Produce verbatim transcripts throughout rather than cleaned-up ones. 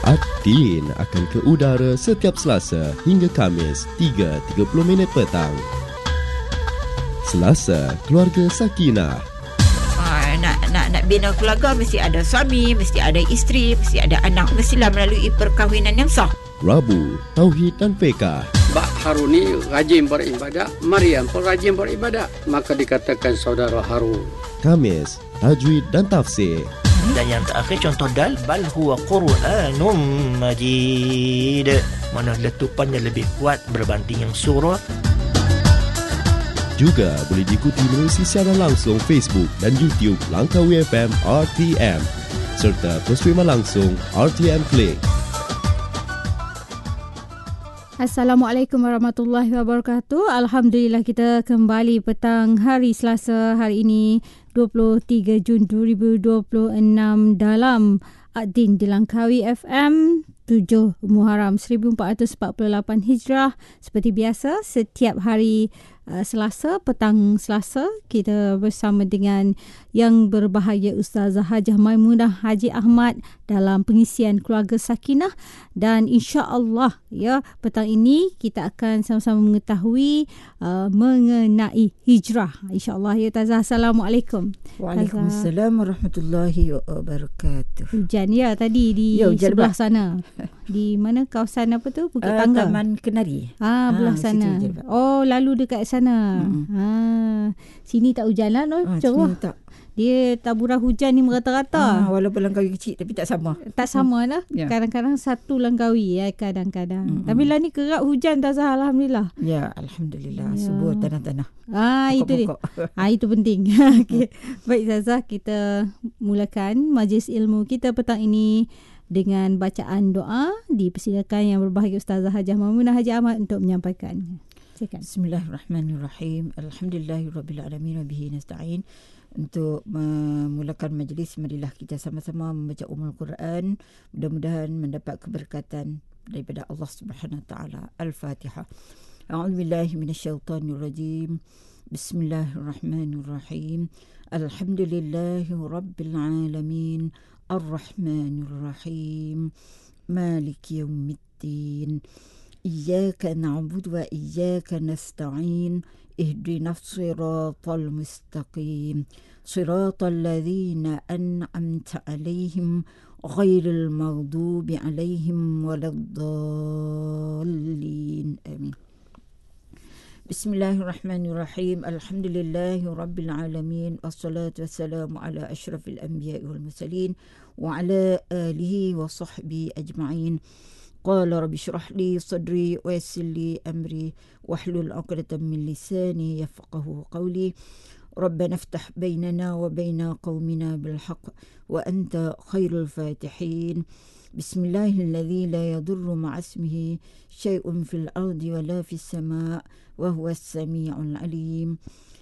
Ad-Din akan ke udara setiap Selasa hingga Khamis tiga tiga puluh minit petang. Selasa, Keluarga Sakinah. Ah, nak nak nak bina keluarga mesti ada suami, mesti ada isteri, mesti ada anak, mestilah melalui perkahwinan yang sah. Rabu, Tauhid dan Fiqh. Mbak Harun ni rajin beribadat, Maryam pun rajin beribadat, maka dikatakan saudara Harun. Khamis, Tajwid dan Tafsir. Dan yang terakhir contoh dal, bal huwa Qur'anum Majid, mana letupannya lebih kuat berbanding yang surah. Juga boleh diikuti melalui siaran langsung Facebook dan YouTube Langkawi F M R T M serta perswiman langsung R T M Click. Assalamualaikum warahmatullahi wabarakatuh. Alhamdulillah kita kembali petang hari Selasa hari ini dua puluh tiga Jun dua ribu dua puluh enam dalam Ad-Din di Langkawi F M tujuh Muharram seribu empat ratus empat puluh lapan Hijrah. Seperti biasa setiap hari uh, Selasa, petang Selasa kita bersama dengan yang berbahagia Ustazah Hajah Maimunah Haji Ahmad dalam pengisian Keluarga Sakinah, dan insya-Allah ya petang ini kita akan sama-sama mengetahui uh, mengenai hijrah. Insya-Allah ya Ustazah. Assalamualaikum. Waalaikumsalam warahmatullahi wabarakatuh. Hujan ya tadi di ya, sebelah sana. Di mana kawasan apa tu? Bukit uh, Tangga. Taman Kenari. Ah, belah sana. Oh, lalu dekat sana. Mm-hmm. Ah, sini tak hujan lah, no? Ah, Coba. sini tak. Dia taburan hujan ni merata-rata. Ah, walaupun Langkawi kecil tapi tak sama. Tak sama lah. Ya. Kadang-kadang satu Langkawi ya, kadang-kadang. Mm-hmm. Tapi lah ni kerap hujan Tazah, alhamdulillah. Ya, alhamdulillah. Ya. Subur tanah-tanah. Ah, itu dia. Ah, itu penting. Okay. Baik Tazah, kita mulakan majlis ilmu kita petang ini dengan bacaan doa. Dipersilakan yang berbahagia Ustazah Hajah Maimunah Haji Ahmad untuk menyampaikan. Silakan. Bismillahirrahmanirrahim. Alhamdulillahirabbil alamin wa bihi nasta'in. Untuk memulakan majlis, marilah kita sama-sama membaca Ummul Quran. Mudah-mudahan mendapat keberkatan daripada Allah Subhanahu wa taala. Al-Fatihah. A'udzubillahi minasyaitonirrajim. Bismillahirrahmanirrahim. Alhamdulillahirabbil alamin. Ar-Rahmanir-Rahim. Maliki yaumiddin. Iyyaka na'budu wa iyyaka nasta'in. Ihdinas siratal mustaqim. Siratal ladzina an'amta 'alaihim ghairil maghdubi 'alaihim waladdallin. Amin. Bismillahirrahmanirrahim. Alhamdulillahi rabbil alamin. Wassalatu wassalamu ala asyrafil anbiya'i wal mursalin wa ala alihi wa sahbihi ajma'in. Qala rabbi shrah li sadri wa yassir li amri wahlul 'uqdatam min lisani yafqahu qawli. Rabbana iftah bainana wa baina qaumina bil haqq wa anta khairul fatihin. Bismillahilladzi la yadurru ma'a ismihi syai'un fil ardi wa la fis sama' wa huwas sami'ul 'alim.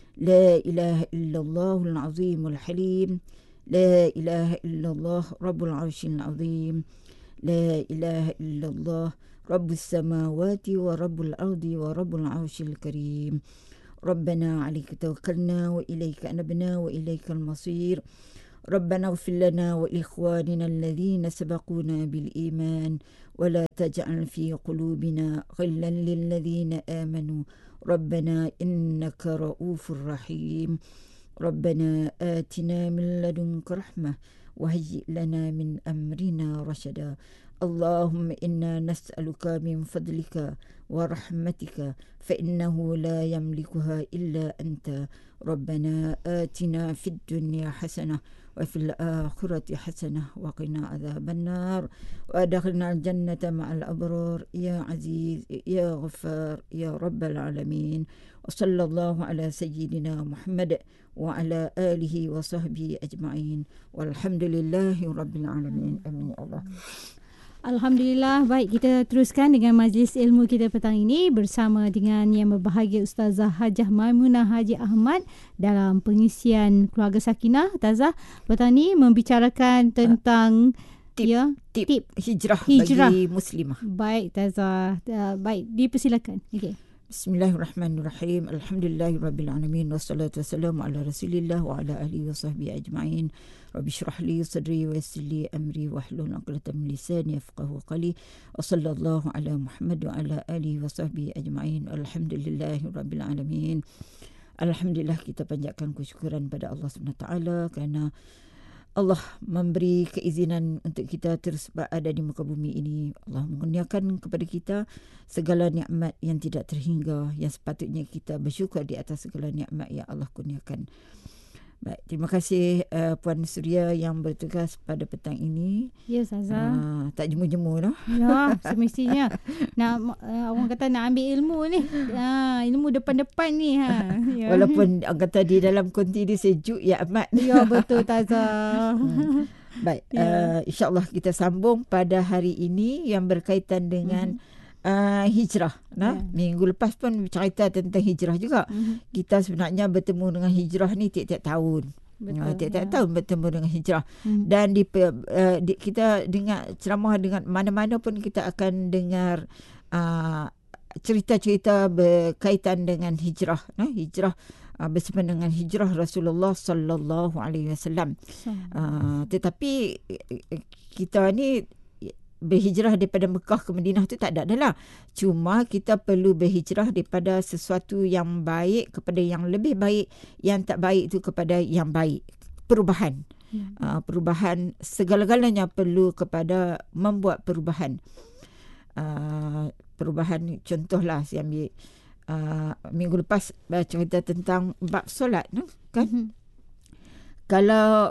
La ilaha illallahul 'azimul halim. La ilaha illallah rabbul 'arsyil 'azim. La ilaha illallah rabbus samawati wa rabbul ardi wa rabbul 'arsyil karim. Rabbana 'alaika tawakkalna wa ilaika anabna wa ilaikal masir. ربنا اغفر لنا وإخواننا الذين سبقونا بالإيمان ولا تجعل في قلوبنا غلا للذين آمنوا ربنا إنك رؤوف رحيم. ربنا آتنا من لدنك رحمة وهيئ لنا من أمرنا رشدا. اللهم إنا نسألك من فضلك ورحمتك فإنه لا يملكها إلا أنت. ربنا آتنا في الدنيا حسنة وفي الآخرة حسنة وقنا عذاب النار وأدخلنا الجنة مع الأبرار يا عزيز يا غفار يا رب العالمين. وصلى الله على سيدنا محمد وعلى آله وصحبه أجمعين والحمد لله رب العالمين. آمين يا الله. Alhamdulillah. Baik, kita teruskan dengan majlis ilmu kita petang ini bersama dengan yang berbahagia Ustazah Hajah Maimunah Haji Ahmad dalam pengisian Keluarga Sakinah. Ustazah petang ini membicarakan tentang tip, ya, tip, tip hijrah, hijrah bagi muslimah. Baik Ustazah, uh, baik dipersilakan. Okey. Bismillahirrahmanirrahim. Alhamdulillahirabbil wassalatu wassalamu ala Rasulillah wa ala alihi wasahbihi ajma'in. Rabbi shrah li sadri wa yassir li amri wahlul 'uqdatam min lisani yafqahu qawli. Wa sallallahu ala Muhammad wa ala alihi wasahbihi ajma'in. Alhamdulillahirabbil alamin. Alhamdulillah, kita panjatkan kesyukuran pada Allah Subhanahu Wa Taala kerana Allah memberi keizinan untuk kita terus berada di muka bumi ini. Allah mengurniakan kepada kita segala nikmat yang tidak terhingga, yang sepatutnya kita bersyukur di atas segala nikmat yang Allah kurniakan. Baik, terima kasih uh, Puan Suria yang bertugas pada petang ini. Ya, Saza. Uh, tak jemu-jemu dah. Ya, semestinya. Nak uh, orang kata nak ambil ilmu ni. Ha, ilmu depan-depan ni ha. Ya. Walaupun orang kata di dalam konti sejuk ya amat. Ya, betul Taza. hmm. Baik, ya. uh, insya-Allah kita sambung pada hari ini yang berkaitan dengan hmm. Uh, hijrah. Nah, yeah. Minggu lepas pun cerita tentang hijrah juga. Mm-hmm. Kita sebenarnya bertemu dengan hijrah ni tiap-tiap tahun. Betul, uh, tiap-tiap yeah. tahun bertemu dengan hijrah. Mm-hmm. Dan di, uh, di kita dengar ceramah dengan mana-mana pun kita akan dengar uh, cerita-cerita berkaitan dengan hijrah. Nah, hijrah uh, bersama dengan hijrah Rasulullah sallallahu alaihi wasallam. Uh, tetapi kita ni berhijrah daripada Mekah ke Madinah tu tak ada adalah. Cuma kita perlu berhijrah daripada sesuatu yang baik kepada yang lebih baik, yang tak baik tu kepada yang baik. Perubahan. Hmm. Uh, perubahan segala-galanya perlu kepada membuat perubahan. Uh, perubahan contohlah saya ambil uh, minggu lepas cerita tentang bab solat kan. Hmm. Kalau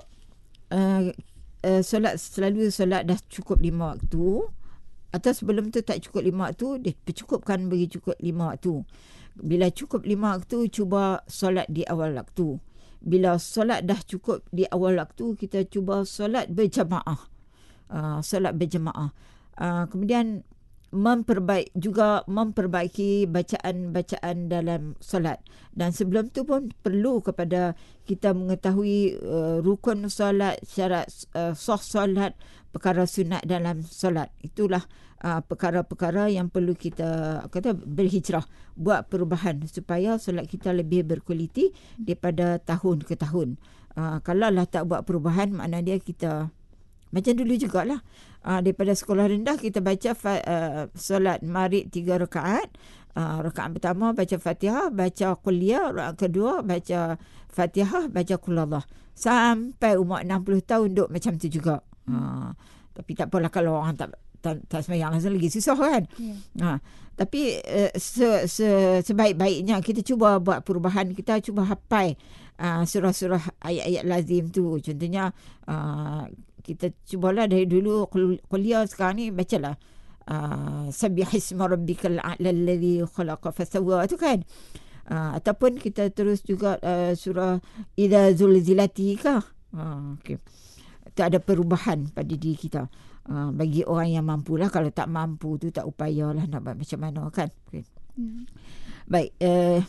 uh, Uh, solat selalu solat dah cukup lima waktu atau sebelum tu tak cukup lima waktu, dia percukupkan bagi cukup lima waktu. Bila cukup lima waktu, cuba solat di awal waktu. Bila solat dah cukup di awal waktu, kita cuba solat berjamaah. Uh, solat berjamaah. Uh, kemudian memperbaik juga memperbaiki bacaan-bacaan dalam solat. Dan sebelum tu pun perlu kepada kita mengetahui uh, rukun solat, syarat uh, sah solat, perkara sunat dalam solat. Itulah uh, perkara-perkara yang perlu kita kata berhijrah, buat perubahan supaya solat kita lebih berkualiti daripada tahun ke tahun. Uh, kalau lah tak buat perubahan, makna dia kita macam dulu jugalah. Uh, daripada sekolah rendah kita baca fa- uh, solat maghrib tiga rakaat. Uh, rakaat pertama baca Fatihah, baca Quliyah, rakaat kedua baca Fatihah, baca Qul Allah. Sampai umur enam puluh tahun duk macam tu juga. Uh, tapi tak apalah kalau orang tak tak, tak sembahyang langsung lagi susah kan. Yeah. Uh, tapi uh, se, se, sebaik-baiknya kita cuba buat perubahan, kita cuba hafal uh, surah-surah ayat-ayat lazim tu. Contohnya uh, kita cubalah dari dulu kuliah, sekarang ni bacalah uh, sabbihisma rabbikal a'la alladhi khalaqa fasawwa tu kan. Uh, ataupun kita terus juga uh, surah idza zulzilati ka. Uh, okey. Tak ada perubahan pada diri kita. Uh, bagi orang yang mampulah, kalau tak mampu tu tak upayalah nak buat macam mana kan. Okay. Hmm. Baik, uh,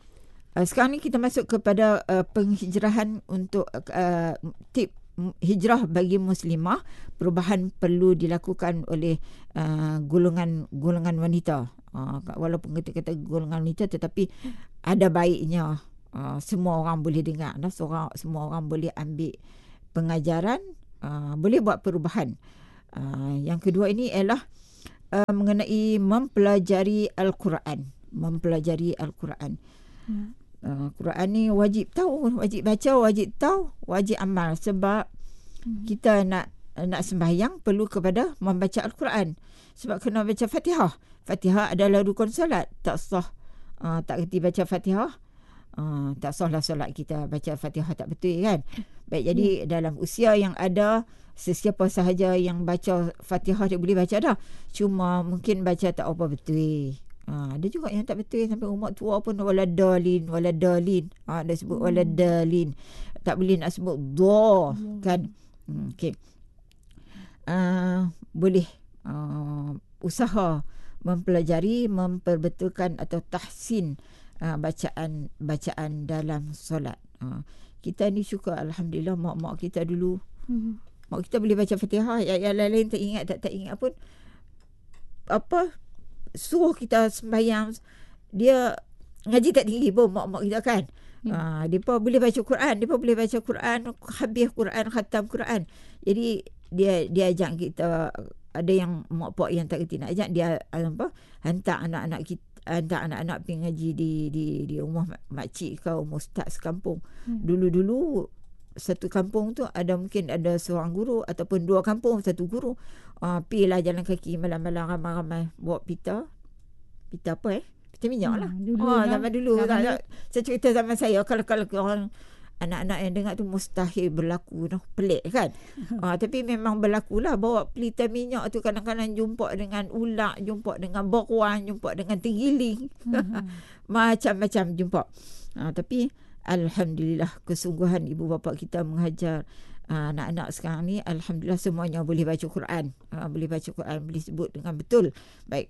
uh, sekarang ni kita masuk kepada uh, penghijrahan untuk uh, tip hijrah bagi muslimah. Perubahan perlu dilakukan oleh uh, golongan golongan wanita. Uh, walaupun kita kata golongan wanita, tetapi ada baiknya uh, semua orang boleh dengar. Nah, seorang, semua orang boleh ambil pengajaran, uh, boleh buat perubahan. Uh, yang kedua ini ialah uh, mengenai mempelajari Al-Quran. Mempelajari Al-Quran. Hmm. Uh, Quran ni wajib tahu, wajib baca, wajib tahu, wajib amal. Sebab hmm. kita nak nak sembahyang perlu kepada membaca Al-Quran. Sebab kena baca Fatihah. Fatihah adalah rukun solat. Tak sah uh, tak kerti baca Fatihah, uh, tak sahlah solat kita. Baca Fatihah tak betul kan. Baik, jadi hmm. dalam usia yang ada, sesiapa sahaja yang baca Fatihah dia boleh baca dah. Cuma mungkin baca tak apa betul. Ha, ada juga yang tak betul sampai umur tua pun waladalin waladalin. Ha, dia sebut hmm. waladalin. Tak boleh nak sebut dha hmm. kan. Hmm, okey. Uh, boleh uh, usaha mempelajari, memperbetulkan atau tahsin uh, bacaan bacaan dalam solat. Uh, kita ni syukur alhamdulillah, mak-mak kita dulu. Hmm. Mak kita boleh baca Fatihah, yang lain-lain tak ingat, tak tak ingat pun apa suruh kita sembahyang dia ngaji tak tinggi pun mak-mak kita kan. Hmm. Uh, dia pun boleh baca Quran, dia pun boleh baca Quran, habis Quran, khatam Quran. Jadi dia dia ajak kita, ada yang mak pak yang tak kerti nak ajak dia apa hantar anak-anak kita, hantar anak-anak pergi ngaji di di di rumah makcik ke rumah ustaz sekampung. Hmm. Dulu-dulu satu kampung tu ada mungkin ada seorang guru ataupun dua kampung satu guru. Uh, pergilah jalan kaki malam-malam ramai-ramai bawa pita. Pita apa eh? Pita minyak lah. Hmm, dulu oh, zaman dulu. Zaman tak, tak, saya cerita zaman saya. Kalau kalau orang anak-anak yang dengar tu mustahil berlaku. No? Pelik kan? uh, tapi memang berlaku lah. Bawa pelita minyak tu kadang-kadang jumpa dengan ulak, jumpa dengan boruan, jumpa dengan tergiling. Hmm. Macam-macam jumpa. Uh, tapi alhamdulillah kesungguhan ibu bapa kita mengajar uh, anak-anak sekarang ni, alhamdulillah semuanya boleh baca Quran. Uh, boleh baca Quran, boleh sebut dengan betul. Baik.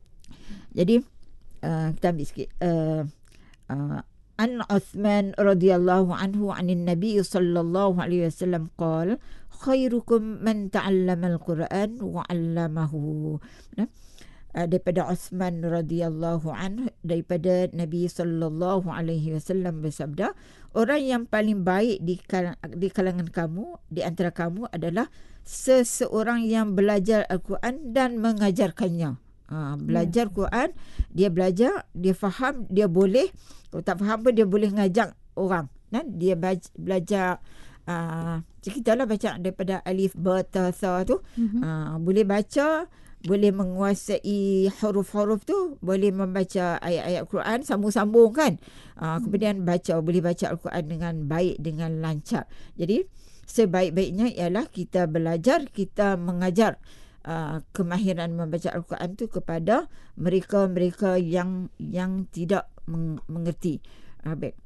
Jadi uh, kita ambil sikit. Uh, uh, An Uthman radhiyallahu anhu anin Nabi sallallahu alaihi wasallam qala khairukum man ta'allama al-Quran wa 'allamahu. Nah? Uh, daripada Uthman radhiyallahu anhu, daripada Nabi sallallahu alaihi wasallam bersabda, orang yang paling baik di kalangan, di kalangan kamu, di antara kamu adalah seseorang yang belajar Al-Quran dan mengajarkannya. Uh, belajar yeah. Quran, dia belajar, dia faham, dia boleh, kalau tak faham pun dia boleh ngajak orang. Nah, dia baca, belajar uh, kita lah baca daripada alif ba ta sa tu. Mm-hmm. Uh, boleh baca, boleh menguasai huruf-huruf tu, boleh membaca ayat-ayat Quran sambung-sambung kan. Uh, kemudian baca, boleh baca Al-Quran dengan baik, dengan lancar. Jadi sebaik-baiknya ialah kita belajar, kita mengajar uh, kemahiran membaca Al-Quran tu kepada mereka-mereka yang yang tidak meng- mengerti. Uh, baik.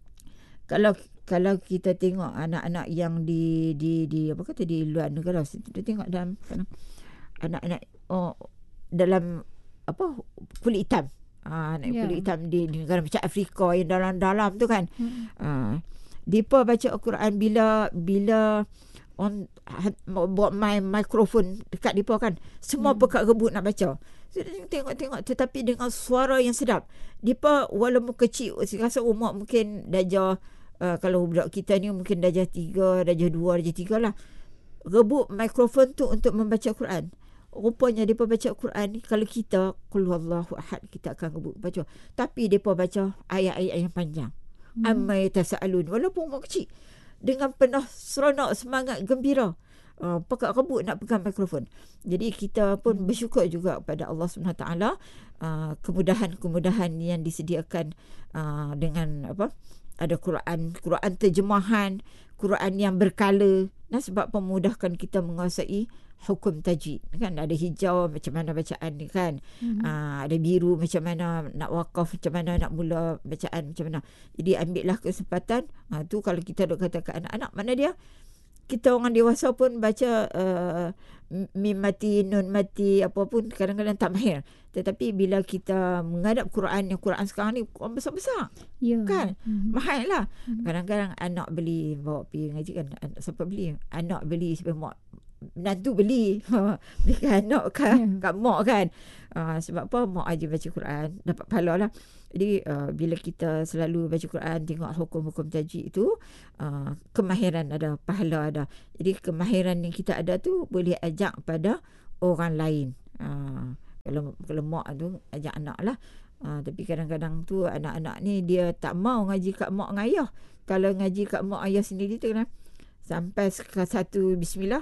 Kalau kalau kita tengok anak-anak yang di di di apa kata di luar negara, kita tengok dalam anak-anak oh, dalam apa kulit hitam, ah, anak yeah. kulit hitam di, di negara macam Afrika yang dalam-dalam tu kan. Hmm. Ah, depa baca Al-Quran bila bila on buat main mikrofon dekat depa kan, semua hmm. pekat rebut nak baca. So, tengok-tengok tetapi dengan suara yang sedap. Depa walaupun kecil, saya rasa umur mungkin darjah uh, kalau budak kita ni mungkin darjah tiga, darjah dua, darjah tiga lah. Rebut mikrofon tu untuk membaca Quran. Rupanya mereka baca Quran ni, kalau kita qul huwallahu ahad, kita akan rebut baca. Tapi mereka baca ayat-ayat yang panjang. Hmm. Amma yatasaalun, walaupun umur kecil, dengan penuh seronok, semangat, gembira. Uh, pekat rebut nak pegang mikrofon. Jadi kita pun hmm. bersyukur juga kepada Allah Subhanahu Wa Taala, uh, kemudahan-kemudahan yang disediakan uh, dengan apa? Ada Quran, Quran terjemahan, Quran yang berkala. Nah, sebab memudahkan kita menguasai hukum tajwid kan. Ada hijau macam mana bacaan ni kan. Mm-hmm. Aa, ada biru macam mana nak wakaf, macam mana nak mula bacaan, macam mana. Jadi ambillah kesempatan. Ha, tu kalau kita duk kata ke anak-anak, mana dia? Kita orang dewasa pun baca uh, mim mati, nun mati, apa pun kadang-kadang tak mahir. Tetapi bila kita menghadap Quran, yang Quran sekarang ni Quran besar-besar. Ya. Kan? Mm-hmm. Mahal lah. Mm-hmm. Kadang-kadang anak beli, bawa pergi ngaji kan. Anak, siapa beli? Anak beli sebab mak. Menantu beli. Belikan anak kan. Yeah. Kat mak kan. Uh, sebab apa? Mak aja baca Quran. Dapat pahala lah. Jadi uh, bila kita selalu baca Quran, tengok hukum-hukum tajwid itu, uh, kemahiran ada, pahala ada. Jadi kemahiran yang kita ada tu boleh ajak pada orang lain. Uh, kalau kalau mak tu ajak anak lah. Uh, tapi kadang-kadang tu anak-anak ni dia tak mau ngaji kat mak dengan ayah. Kalau ngaji kat mak ayah sendiri tu kan, sampai ke satu bismillah,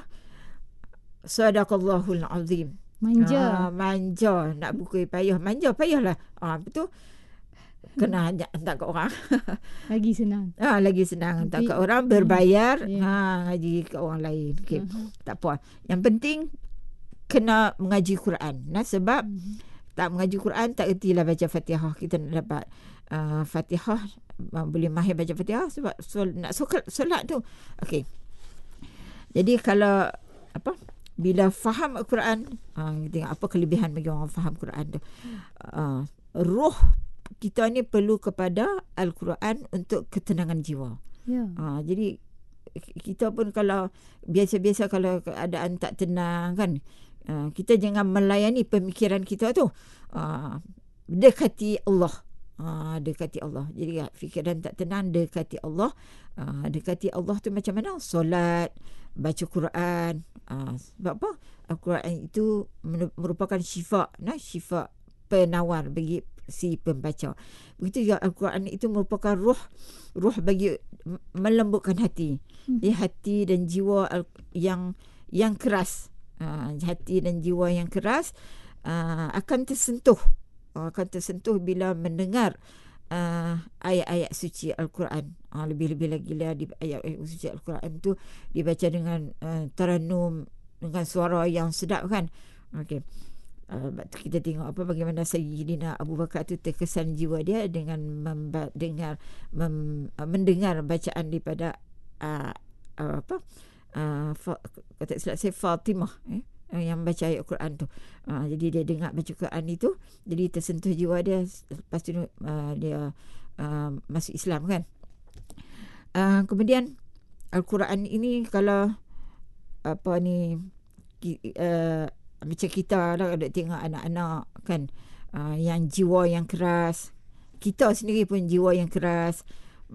sadaqallahul azim. Manja. Uh, manja. Nak buku payah. Manja payah lah. Uh, betul. Kena hantar kat orang. Lagi senang. Ha, lagi senang hantar kat orang, berbayar. Yeah. Ha, ngaji kat orang lain. Okay. Uh-huh. Tak apa. Yang penting kena mengaji Quran. Nah, sebab uh-huh. tak mengaji Quran, tak ertilah baca Fatihah. Kita nak dapat uh, Fatihah, uh, boleh mahir baca Fatihah sebab sol, nak solat, solat tu. Okey. Jadi kalau apa? Bila faham Al-Quran, uh, tengok apa kelebihan bagi orang faham Quran tu. Uh, roh kita ni perlu kepada Al-Quran untuk ketenangan jiwa. Ya. Ha, jadi kita pun kalau biasa-biasa kalau keadaan tak tenang kan, uh, kita jangan melayani pemikiran kita tu. Uh, dekati Allah. Ha, dekati Allah. Jadi fikiran tak tenang, dekati Allah. Ha, dekati Allah tu macam mana? Solat, baca Quran. Ha, sebab apa? Al-Quran itu merupakan syifa, nah, syifa penawar bagi si pembaca. Begitu juga Al-Quran itu merupakan ruh, ruh bagi melembutkan hati. Hmm. Jadi hati dan jiwa yang yang keras, ha, hati dan jiwa yang keras uh, akan tersentuh. akan tersentuh bila mendengar uh, ayat-ayat suci Al-Quran. Uh, lebih-lebih lagi lah di ayat-ayat suci Al-Quran tu dibaca dengan uh, taranum, dengan suara yang sedap kan. Okey. Uh, kita tengok apa bagaimana Sayyidina Abu Bakar tu terkesan jiwa dia dengan memba- dengar mem- uh, mendengar bacaan daripada uh, uh, apa uh, fa- kata silap saya Fatimah eh yang baca ayat Quran tu. Uh, jadi dia dengar baca Quran itu, jadi tersentuh jiwa dia. Lepas tu uh, dia uh, masuk Islam kan. Uh, kemudian Al-Quran ini kalau apa ni uh, macam kita lah ada tengok anak-anak kan, uh, yang jiwa yang keras, kita sendiri pun jiwa yang keras,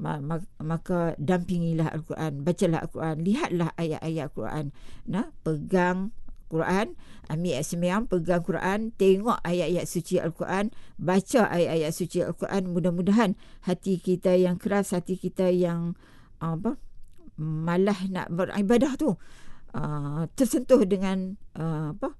maka dampingilah Al-Quran, bacalah Al-Quran, lihatlah ayat-ayat Al-Quran, nah, pegang Quran, ambil ayat sembilan, pegang Quran, tengok ayat-ayat suci Al-Quran, baca ayat-ayat suci Al-Quran. Mudah-mudahan hati kita yang keras, hati kita yang apa malah nak beribadah tu uh, tersentuh dengan uh, apa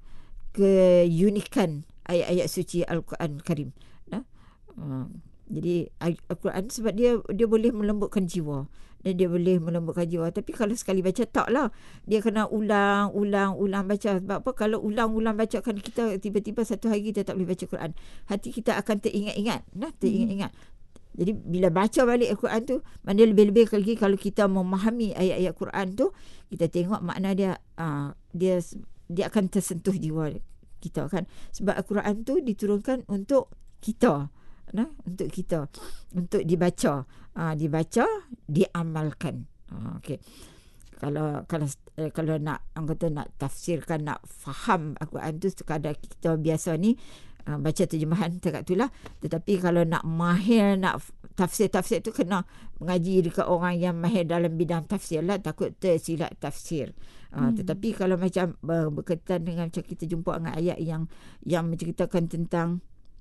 keunikan ayat-ayat suci Al-Quran Karim. Nah, uh, jadi Al-Quran sebab dia dia boleh melembutkan jiwa. Dan dia boleh melembutkan jiwa. Tapi kalau sekali baca, taklah. Dia kena ulang, ulang, ulang baca. Sebab apa? Kalau ulang-ulang baca kan kita tiba-tiba satu hari kita tak boleh baca Quran. Hati kita akan teringat-ingat. Nah, teringat-ingat. Hmm. Jadi bila baca balik Al-Quran tu, mana lebih-lebih lagi kalau kita memahami ayat-ayat Quran tu, kita tengok makna dia, uh, dia dia akan tersentuh jiwa kita kan. Sebab Al-Quran tu diturunkan untuk kita. Nah, untuk kita, untuk dibaca, uh, dibaca, diamalkan. Uh, Okey. Kalau kalau eh, kalau nak orang kata nak tafsirkan, nak faham Al-Quran tu sekadar kita biasa ni uh, baca terjemahan dekat itulah. Tetapi kalau nak mahir, nak tafsir-tafsir tu kena mengaji dekat orang yang mahir dalam bidang tafsir lah, takut tersilap tafsir. Uh, hmm. Tetapi kalau macam ber- berkaitan dengan macam kita jumpa dengan ayat yang yang menceritakan tentang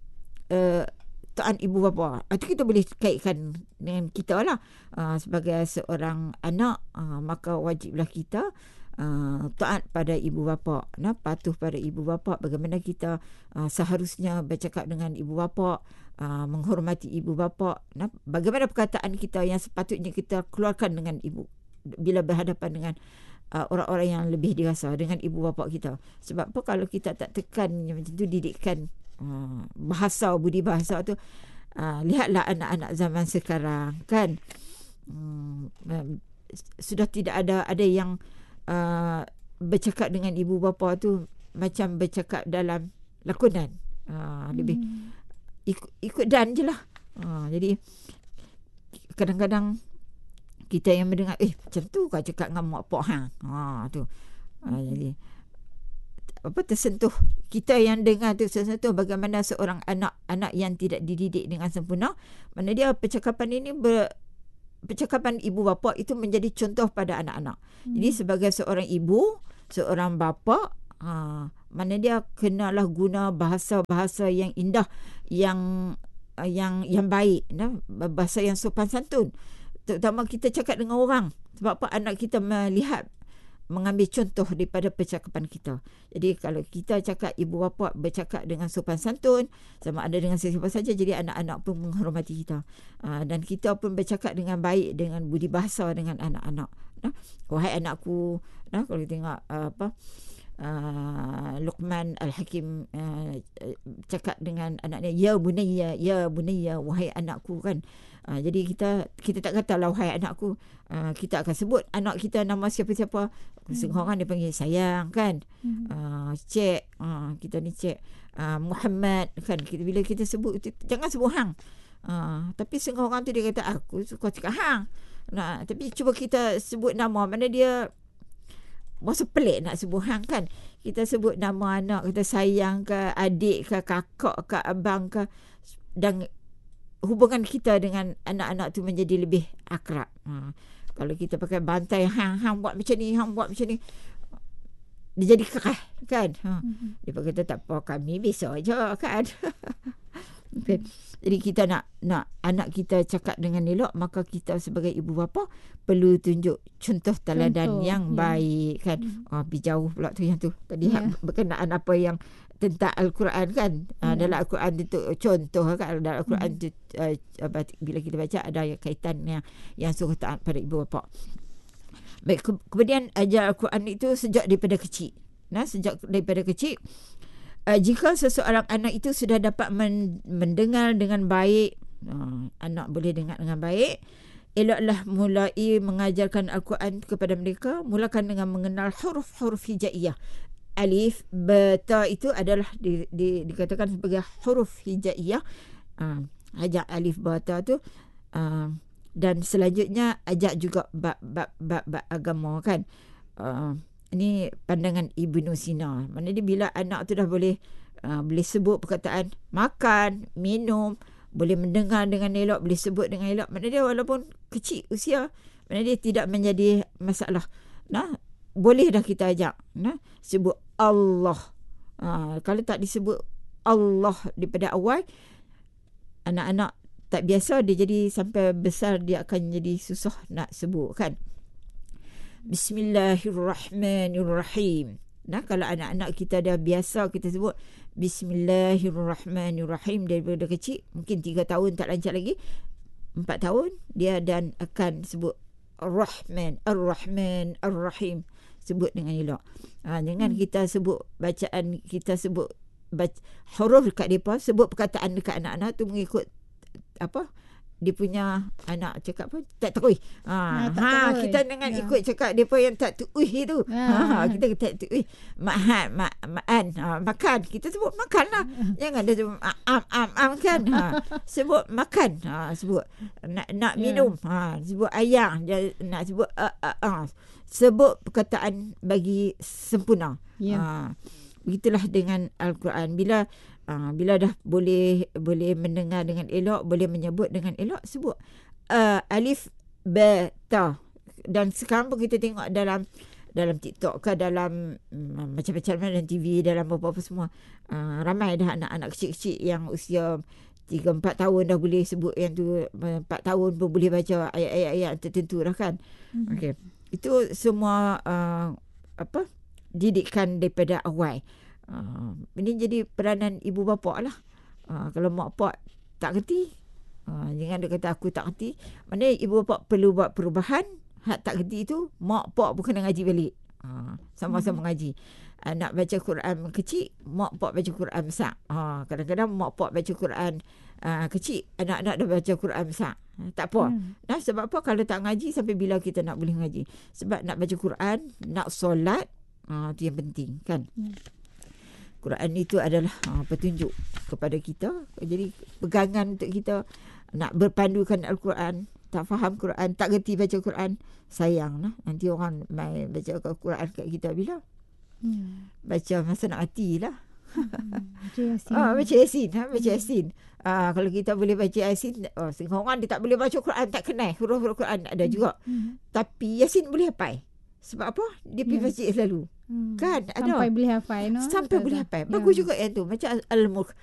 uh, taat ibu bapa, itu kita boleh kaitkan dengan kita lah. Uh, sebagai seorang anak, uh, maka wajiblah kita uh, taat pada ibu bapa, nah, patuh pada ibu bapa. Bagaimana kita uh, seharusnya bercakap dengan ibu bapa, uh, menghormati ibu bapa, nah, bagaimana perkataan kita yang sepatutnya kita keluarkan dengan ibu bila berhadapan dengan uh, orang-orang yang lebih dewasa, dengan ibu bapa kita. Sebab apa? Kalau kita tak tekan macam tu didikan Uh, bahasa, budi bahasa tu, uh, lihatlah anak-anak zaman sekarang kan, um, um, sudah tidak ada ada yang uh, bercakap dengan ibu bapa tu macam bercakap dalam lakonan, uh, hmm. lebih ikut, ikut dan je lah. Uh, jadi kadang-kadang kita yang mendengar, eh macam tu kau cakap dengan mak pak hang, ha tu, uh, jadi apa tersentuh, kita yang dengar tu tersentuh bagaimana seorang anak anak yang tidak dididik dengan sempurna, mana dia percakapan ini ber, percakapan ibu bapa itu menjadi contoh pada anak-anak. Hmm. Jadi sebagai seorang ibu, seorang bapa, ha, mana dia kenalah guna bahasa-bahasa yang indah, yang yang yang baik, nah, bahasa yang sopan santun. Terutama kita cakap dengan orang. Sebab apa? Anak kita melihat, mengambil contoh daripada percakapan kita. Jadi kalau kita cakap, ibu bapa bercakap dengan sopan santun, sama ada dengan sesiapa saja, jadi anak-anak pun menghormati kita. Uh, dan kita pun bercakap dengan baik, dengan budi bahasa dengan anak-anak. Nah, wahai anakku, nah, kalau kita tengok uh, apa uh, Luqman Al-Hakim uh, cakap dengan anaknya, ya bunayya, ya bunayya, wahai anakku kan. Uh, jadi kita kita tak kata lah wahai anakku, uh, kita akan sebut anak kita nama siapa-siapa. Setengah hmm. orang dia panggil sayang kan, hmm. uh, cik, uh, kita ni cik uh, Muhammad kan. Kita, bila kita sebut itu, jangan sebut hang. Uh, tapi setengah orang tu dia kata aku suka cakap hang. Nah, tapi cuba kita sebut nama, mana dia masa pelik nak sebut hang kan. Kita sebut nama anak, kita sayang ke adik ke kakak ke abang ke, dan hubungan kita dengan anak-anak tu menjadi lebih akrab. Ha. Kalau kita pakai bantai, hang hang buat macam ni, hang buat macam ni, dia jadi kekeh kan. Ha. Mm-hmm. Dia kata tak apa, kami biasa aja kan. Okay. Jadi kita nak nak anak kita cakap dengan elok, maka kita sebagai ibu bapa perlu tunjuk contoh teladan contoh, yang yeah. baik kan. Mm-hmm. Oh, pergi jauh pula tu yang tu. Tadi yeah. berkenaan apa yang tentang Al-Quran kan. Yeah. Uh, dalam Al-Quran itu contoh kan. Dalam Al-Quran mm-hmm. itu, uh, bila kita baca ada kaitan yang, yang suruh taat pada ibu bapa. Baik, ke- kemudian ajar Al-Quran itu sejak daripada kecil. Nah, sejak daripada kecil. Uh, jika seseorang anak itu sudah dapat men- mendengar dengan baik, uh, anak boleh dengar dengan baik, eloklah mulai mengajarkan Al-Quran kepada mereka. Mulakan dengan mengenal huruf-huruf hijaiyah. Alif, beta itu adalah di, di, dikatakan sebagai huruf hijaiyah. Uh, ajak alif, beta tu. Uh, dan selanjutnya ajak juga bab-bab bab agama kan. Uh, Ini pandangan Ibnu Sina. Mana dia bila anak tu dah boleh uh, boleh sebut perkataan makan, minum, boleh mendengar dengan elok, boleh sebut dengan elok. Mana dia walaupun kecil usia, mana dia tidak menjadi masalah. Nah, boleh dah kita ajak. Nah, sebut Allah. Uh, kalau tak disebut Allah daripada awal, anak-anak tak biasa, dia jadi sampai besar dia akan jadi susah nak sebut kan. Bismillahirrahmanirrahim. Nah, kalau anak-anak kita dah biasa kita sebut Bismillahirrahmanirrahim daripada kecil, mungkin tiga tahun tak lancar lagi, empat tahun dia dan akan sebut Ar-Rahman, Ar-Rahman, Ar-Rahim, sebut dengan elok. Ha, jangan hmm. kita sebut bacaan, kita sebut baca, huruf dekat mereka, sebut perkataan dekat anak-anak tu mengikut apa dia punya anak cakap apa tak terui. Ha, ha, ha kita dengan ya. ikut cakap depa yang tak terui itu. Ha, ha kita tak terui. Mahan, ma, maan, ha, makan. Kita sebut makanlah. Jangan dia sebut am am am kan. Ha, sebut makan. Ha, sebut nak nak minum. Ha, sebut ayang, dia nak sebut a uh, uh, uh. sebut perkataan bagi sempurna. Ya. Ha, begitulah dengan Al-Quran. Bila Uh, bila dah boleh boleh mendengar dengan elok, boleh menyebut dengan elok, sebut uh, alif, beta. Dan sekarang pun kita tengok dalam dalam TikTok ke, dalam um, macam-macam dalam T V, dalam apa-apa semua, uh, ramai dah anak-anak kecil-kecil yang usia tiga empat tahun dah boleh sebut yang tu, empat tahun pun boleh baca ayat-ayat tertentu dah kan. Mm-hmm. Okey. Itu semua uh, apa didikan daripada awal. Uh, ini jadi peranan ibu bapa lah. Uh, kalau mak pak tak kerti, uh, jangan dia kata aku tak kerti. Maknanya ibu bapa perlu buat perubahan. Hak tak kerti itu, mak pak bukan nak ngaji balik. Uh, sama-sama hmm. ngaji. Uh, nak baca Quran kecil, mak pak baca Quran besar. Uh, kadang-kadang mak pak baca Quran uh, kecil, anak-anak dah baca Quran besar. Uh, tak apa. Hmm. Nah, sebab apa? Kalau tak ngaji, sampai bila kita nak boleh ngaji? Sebab nak baca Quran, nak solat, uh, itu yang penting kan. Hmm. Quran itu adalah ha, petunjuk kepada kita. Jadi pegangan untuk kita nak berpandukan Al-Quran. Tak faham Quran, tak gerti baca Quran, sayang lah. Nanti orang main baca Quran kat kita bila? Hmm. Baca masa nak mati lah. Hmm. Baca Yasin. Ah, baca Yasin. Ha, baca Yasin. Ah, kalau kita boleh baca Yasin, oh, setengah orang dia tak boleh baca Quran, tak kenal huruf-huruf Quran ada hmm. juga. Hmm. Tapi Yasin boleh hafal. Sebab apa? Dia pergi masjid selalu. Hmm. Kan? Ada. Sampai boleh hafal. No? Sampai boleh hafal. Bagus ya. juga yang tu. Macam Al-Mulk.